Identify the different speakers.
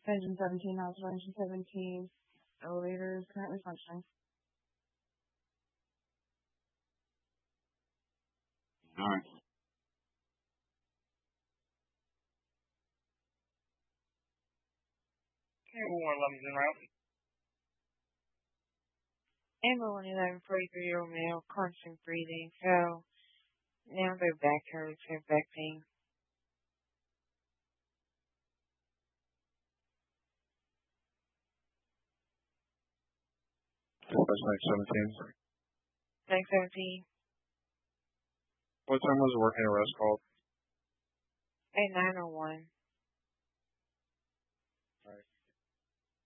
Speaker 1: Engine 17, also engine 17. Elevator is currently functioning.
Speaker 2: Alright.
Speaker 3: Amber 111's en route.
Speaker 4: Amber 111, 43-year-old male, constant breathing, fell. Now their back hurts, have back pain.
Speaker 2: Dispatch 17.
Speaker 4: 917.
Speaker 2: What time was the working arrest called?
Speaker 4: At 901.